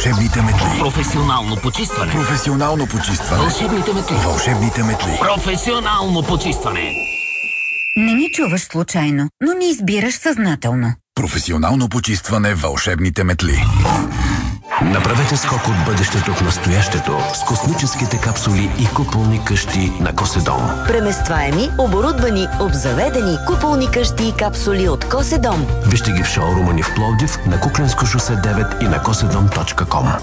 Вълшебните метли. Професионално почистване. Професионално почистване. Вълшебните метли. Вълшебните метли. Професионално почистване. Не ни чуваш случайно, но ни избираш съзнателно. Професионално почистване. Вълшебните метли. Направете скок от бъдещето в настоящето с космическите капсули и куполни къщи на Коседом. Преместваеми, оборудвани, обзаведени куполни къщи и капсули от Коседом. Вижте ги в шоурума ни в Пловдив, на Кукленско шосе 9 и на cosedom.com.